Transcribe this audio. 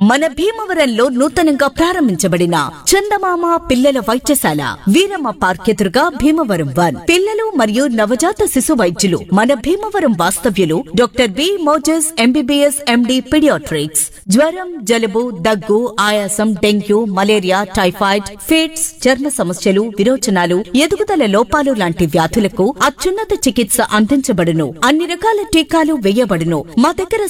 మన భీమవరంలో నూతనంగా ప్రారంభించబడిన చందమామ పిల్లల వైద్యశాల వీరమ్మ పార్క్ ఎదురుగా భీమవరం 1 పిల్లలు మరియు నవజాత శిశు వైద్యులు మన భీమవరం వాస్తవ్యులు doctor B Moses MBBS MD paediatrics. జ్వరం, జలుబు, దగ్గు, ఆయాసం, డెంగ్యూ, మలేరియా, టైఫాయిడ్, ఫిట్స్, చర్మ సమస్యలు, విరోచనాలు, ఎదుగుదల లోపాలు లాంటి వ్యాధులకు అత్యున్నత చికిత్స అందించబడును. అన్ని రకాల టీకాలు వేయబడును. మా దగ్గర